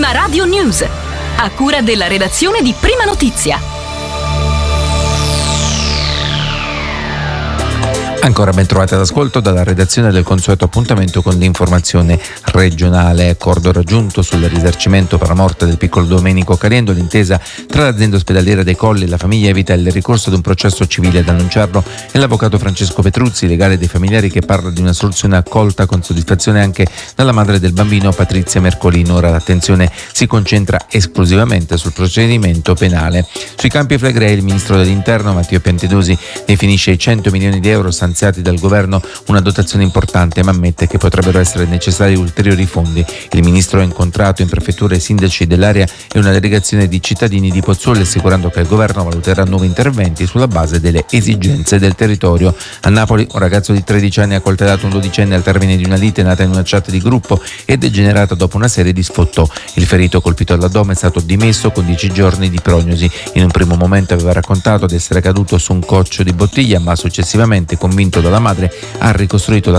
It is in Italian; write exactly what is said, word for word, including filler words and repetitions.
Prima Radio News, a cura della redazione di Prima Notizia. Ancora ben trovati all'ascolto dalla redazione del consueto appuntamento con l'informazione regionale. Accordo raggiunto sul risarcimento per la morte del piccolo Domenico Caliendo. L'intesa tra l'azienda ospedaliera dei Colli e la famiglia evita il ricorso ad un processo civile. Ad annunciarlo è l'avvocato Francesco Petruzzi, legale dei familiari, che parla di una soluzione accolta con soddisfazione anche dalla madre del bambino, Patrizia Mercolino. Ora l'attenzione si concentra esclusivamente sul procedimento penale. Sui campi Flegrei il ministro dell'Interno Matteo Piantedosi definisce i cento milioni di euro stanziati dal governo una dotazione importante, ma ammette che potrebbero essere necessari ulteriori fondi. Il ministro ha incontrato in prefettura i sindaci dell'area e una delegazione di cittadini di Pozzuoli, assicurando che il governo valuterà nuovi interventi sulla base delle esigenze del territorio. A Napoli un ragazzo di tredici anni ha coltellato un dodicenne al termine di una lite nata in una chat di gruppo e degenerata dopo una serie di sfottò. Il ferito, colpito all'addome, è stato dimesso con dieci giorni di prognosi. In un primo momento aveva raccontato di essere caduto su un coccio di bottiglia, ma successivamente, convinto dalla madre, ha ricostruito la